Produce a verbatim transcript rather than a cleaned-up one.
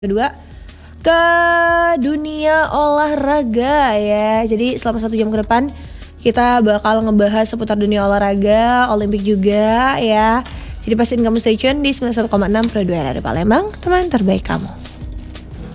Kedua, ke dunia olahraga ya. Jadi selama satu jam ke depan kita bakal ngebahas seputar dunia olahraga, Olimpik juga ya. Jadi pastiin kamu stay tune di sembilan puluh satu koma enam Pro dua R R I Palembang, teman terbaik kamu.